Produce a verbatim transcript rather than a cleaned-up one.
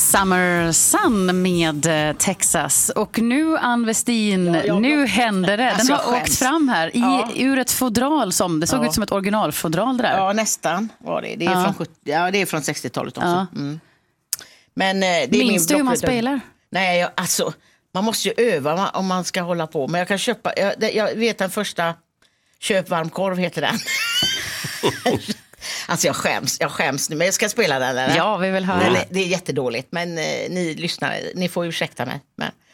Summer Sun med Texas. Och nu, Ann Westin, ja, jag, nu jag, händer det. Den alltså, har åkt fram här i, ja. ur ett fodral som, det såg ja. ut som ett originalfodral där. Ja, nästan var det. Det är, ja. från, sjuttio, ja, det är från sextiotalet också. Ja. Mm. Men, det är Minns du hur man spelar? Nej, jag, alltså, man måste ju öva om man ska hålla på. Men jag kan köpa, jag, jag vet den första, köp varm korv heter den. Alltså jag skäms, jag skäms nu, men jag ska spela den. Eller? Ja, vi vill höra. Den är, det är jättedåligt, men eh, ni lyssnar, ni får ursäkta mig. Men